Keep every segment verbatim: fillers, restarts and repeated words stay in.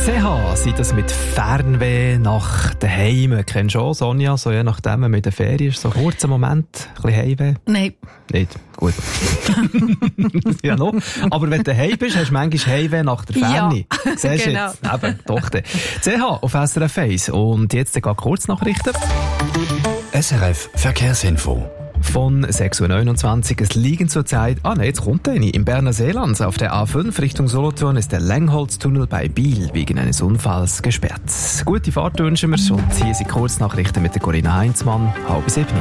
C H, sei das mit Fernweh nach daheim. Kennst du auch, Sonja, so je nachdem, wenn man in der Ferien ist, so einen kurzen Moment, ein bisschen Heimweh? Nein. Nicht? Gut. Ja, noch. Aber wenn du daheim bist, hast du manchmal Heimweh nach der Ferne. Ja, siehst du genau. jetzt? Eben, doch. C H auf S R F eins. Und jetzt geht Kurznachrichten. S R F Verkehrsinfo. Von sechs Uhr neunundzwanzig. Es liegen zurzeit, ah nein, jetzt kommt eine, im Berner Seeland. Auf der A fünf Richtung Solothurn ist der Längholztunnel bei Biel wegen eines Unfalls gesperrt. Gute Fahrt wünschen wir und hier sind Kurznachrichten mit der Corinna Heinzmann, halb sieben.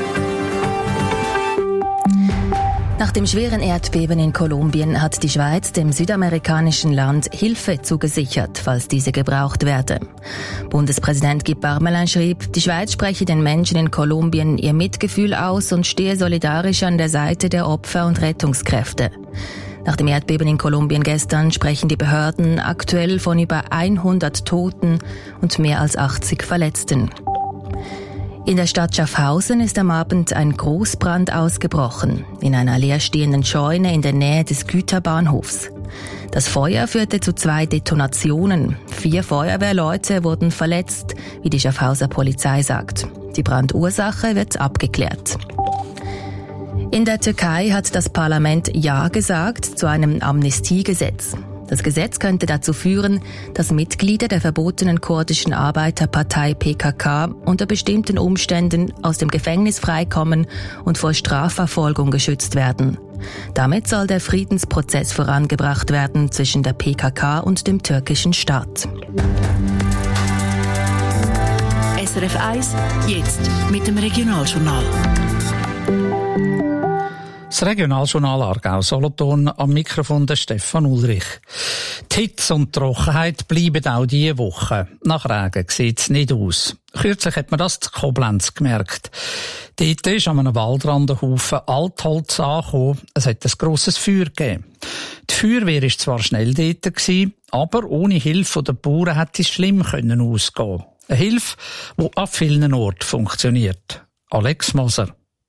Nach dem schweren Erdbeben in Kolumbien hat die Schweiz dem südamerikanischen Land Hilfe zugesichert, falls diese gebraucht werde. Bundespräsident Guy Parmelin schrieb, die Schweiz spreche den Menschen in Kolumbien ihr Mitgefühl aus und stehe solidarisch an der Seite der Opfer und Rettungskräfte. Nach dem Erdbeben in Kolumbien gestern sprechen die Behörden aktuell von über hundert Toten und mehr als achtzig Verletzten. In der Stadt Schaffhausen ist am Abend ein Großbrand ausgebrochen, in einer leerstehenden Scheune in der Nähe des Güterbahnhofs. Das Feuer führte zu zwei Detonationen. Vier Feuerwehrleute wurden verletzt, wie die Schaffhauser Polizei sagt. Die Brandursache wird abgeklärt. In der Türkei hat das Parlament Ja gesagt zu einem Amnestiegesetz. Das Gesetz könnte dazu führen, dass Mitglieder der verbotenen kurdischen Arbeiterpartei P K K unter bestimmten Umständen aus dem Gefängnis freikommen und vor Strafverfolgung geschützt werden. Damit soll der Friedensprozess vorangebracht werden zwischen der P K K und dem türkischen Staat. S R F eins, jetzt mit dem Regionaljournal. Das Regionaljournal Aargau-Solothurn, am Mikrofon der Stefan Ulrich. Die Hitze und die Trockenheit bleiben auch diese Woche. Nach Regen sieht es nicht aus. Kürzlich hat man das in Koblenz gemerkt. Dort ist an einem Waldrand ein Haufen Altholz angekommen. Es hat ein grosses Feuer gegeben. Die Feuerwehr war zwar schnell dort gewesen, aber ohne Hilfe der Bauern hätte es schlimm können ausgehen. Eine Hilfe, die an vielen Orten funktioniert. Alex Moser.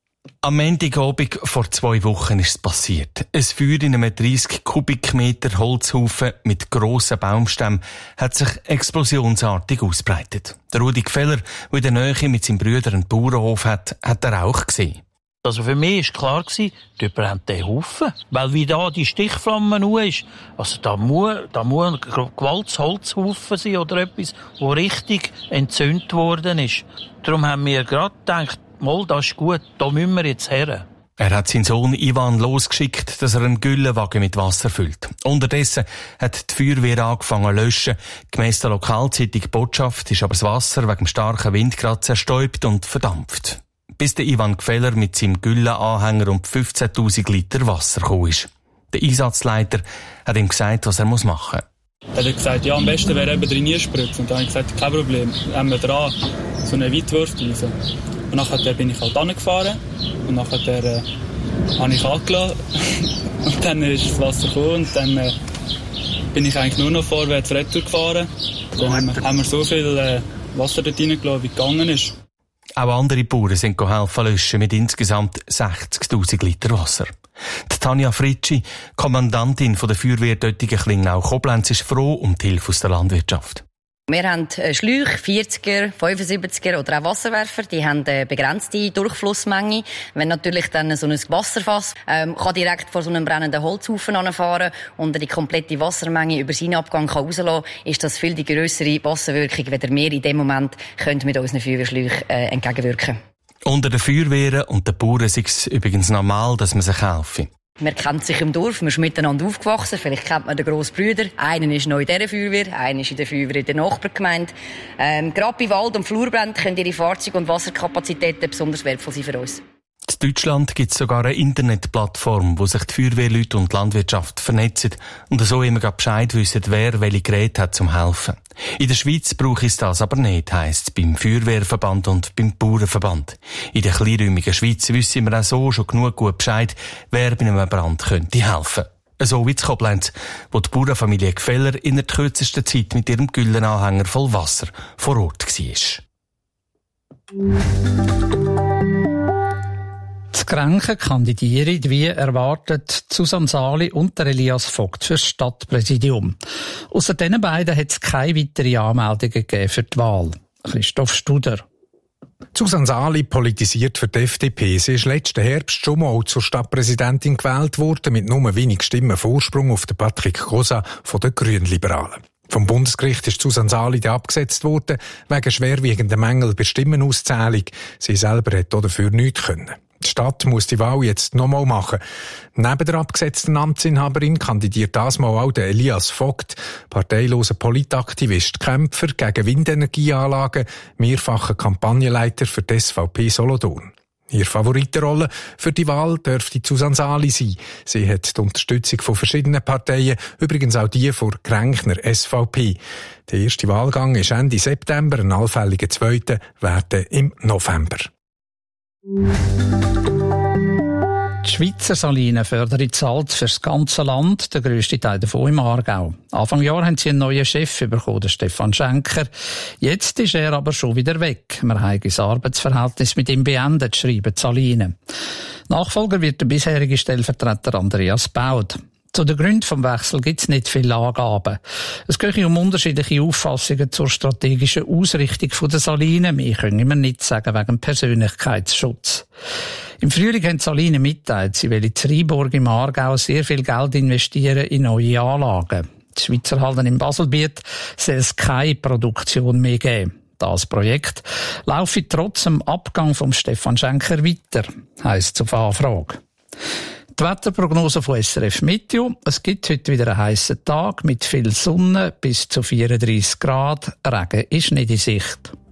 Am Montagabend vor zwei Wochen ist es passiert. Ein Feuer in einem dreißig Kubikmeter Holzhaufen mit grossen Baumstämmen hat sich explosionsartig ausbreitet. Der Rudi Gfeller, der in der Nähe mit seinem Bruder einen Bauernhof hat, hat den Rauch gesehen. Also für mich war klar, die brennt den Haufen. Weil wie da die Stichflamme nur ist, also da muss, da muss ein gewaltiges Holzhaufen sein oder etwas, wo richtig entzündet worden ist. Darum haben wir gerade gedacht, mal, das ist gut, da müssen wir jetzt her. Er hat seinen Sohn Ivan losgeschickt, dass er einen Güllenwagen mit Wasser füllt. Unterdessen hat die Feuerwehr angefangen zu löschen. Gemäss der Lokalzeitung Botschaft ist aber das Wasser wegen dem starken Wind gerade zerstäubt und verdampft. Bis der Ivan Gfeller mit seinem Güllenanhänger um fünfzehntausend Liter Wasser gekommen ist. Der Einsatzleiter hat ihm gesagt, was er machen muss. Er hat gesagt, ja, am besten wäre eben drin spritzen. Und dann habe ich gesagt, kein Problem, haben wir dran so eine Weitwurfdüse. Und nachher bin ich halt angefahren und nachher äh, habe ich angelassen und dann ist das Wasser gekommen und dann äh, bin ich eigentlich nur noch vorwärts retour gefahren. Dann haben wir, haben wir so viel äh, Wasser dort reingelassen, wie gegangen ist. Auch andere Bauern sind geholfen löschen mit insgesamt sechzigtausend Liter Wasser. Die Tanja Fritschi, Kommandantin der Feuerwehr Döttingen-Klingnau-Koblenz, ist froh um die Hilfe aus der Landwirtschaft. Wir haben Schläuche, vierziger, fünfundsiebziger oder auch Wasserwerfer. Die haben eine begrenzte Durchflussmenge. Wenn natürlich dann so ein Wasserfass ähm, kann direkt vor so einem brennenden Holzhaufen anfahren und die komplette Wassermenge über seinen Abgang kann rauslassen, ist das viel die grössere Wasserwirkung, wenn wir in dem Moment können mit unseren Feuerwehrschläuchen äh, entgegenwirken. Unter den Feuerwehren und den Bauern ist es übrigens normal, dass man sich helfe. Man kennt sich im Dorf, man ist miteinander aufgewachsen. Vielleicht kennt man den grossen Brüder. Einer ist neu in dieser Feuerwehr, einer ist in der Feuerwehr in der Nachbargemeinde. Ähm, gerade bei Wald- und Flurbrand können ihre Fahrzeuge- und Wasserkapazitäten besonders wertvoll sein für uns. In Deutschland gibt es sogar eine Internetplattform, wo sich die Feuerwehrleute und die Landwirtschaft vernetzen und so immer Bescheid wissen, wer welche Geräte hat zum Helfen. In der Schweiz brauche ich das aber nicht, heisst es beim Feuerwehrverband und beim Bauernverband. In der kleinräumigen Schweiz wissen wir auch so schon genug gut Bescheid, wer bei einem Brand könnte helfen. So wie in Koblenz, wo die Bauernfamilie Gfeller in der kürzesten Zeit mit ihrem Güllenanhänger voll Wasser vor Ort war. Die Grenchen kandidieren, wie erwartet, Susanne Sali und der Elias Vogt für das Stadtpräsidium. Ausser diesen beiden hat es keine weiteren Anmeldungen gegeben für die Wahl. Christoph Studer. Susanne Sali politisiert für die F D P. Sie ist letzten Herbst schon mal zur Stadtpräsidentin gewählt worden, mit nur wenig Stimmen Vorsprung auf den Patrick Cosa von den Grünliberalen. Vom Bundesgericht ist Susanne Sali dann abgesetzt worden, wegen schwerwiegender Mängel bei der Stimmenauszählung. Sie selber hat auch dafür nichts können. Die Stadt muss die Wahl jetzt nochmal machen. Neben der abgesetzten Amtsinhaberin kandidiert das mal auch der Elias Vogt, parteiloser Politaktivist, Kämpfer gegen Windenergieanlagen, mehrfacher Kampagnenleiter für die S V P Solothurn. Ihre Favoritenrolle für die Wahl dürfte Susanne Sali sein. Sie hat die Unterstützung von verschiedenen Parteien, übrigens auch die von Kränkner S V P. Der erste Wahlgang ist Ende September, ein allfälliger zweiter werden im November. Die Schweizer Salinenförderung zahlt für das ganze Land, der grösste Teil davon im Aargau. Anfang Jahr haben sie einen neuen Chef bekommen, den Stefan Schenker. Jetzt ist er aber schon wieder weg. Man hat das Arbeitsverhältnis mit ihm beendet, schreiben die Salinen. Nachfolger wird der bisherige Stellvertreter Andreas Baud. Zu den Gründen des Wechsels gibt es nicht viele Angaben. Es geht um unterschiedliche Auffassungen zur strategischen Ausrichtung der Salinen. Mehr können wir nicht sagen wegen Persönlichkeitsschutz. Im Frühling haben die Salinen mitteilt, sie wollen in Freiburg im Aargau sehr viel Geld investieren in neue Anlagen. Die Schweizer Halden im Baselbiet soll es keine Produktion mehr geben. Das Projekt laufe trotz dem Abgang von Stefan Schenker weiter, heisst es auf Anfrage. Die Wetterprognose von S R F Meteo. Es gibt heute wieder einen heissen Tag mit viel Sonne bis zu vierunddreissig Grad. Regen ist nicht in Sicht.